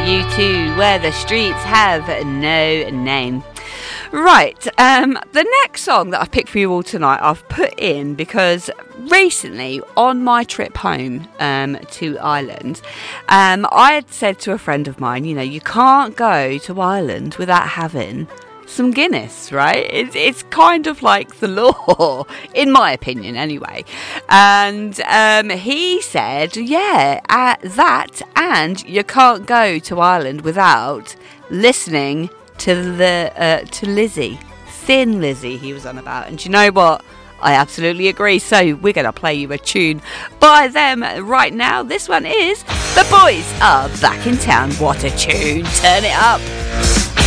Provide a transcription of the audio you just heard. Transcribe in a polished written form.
U2, Where the Streets Have No Name. Right, the next song that I've picked for you all tonight I've put in because recently on my trip home to Ireland, I had said to a friend of mine, you know, you can't go to Ireland without having some Guinness, right? It's kind of like the law, in my opinion anyway. And he said, yeah, that, and you can't go to Ireland without listening to Lizzie, Thin Lizzie he was on about. And you know what? I absolutely agree. So we're going to play you a tune by them right now. This one is The Boys Are Back in Town. What a tune. Turn it up.